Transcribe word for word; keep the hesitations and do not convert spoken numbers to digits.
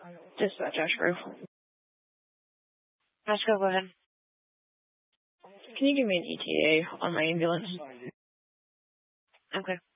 Dispatch Ash Grove. Ashko, go ahead. Can you give me an E T A on my ambulance? Okay.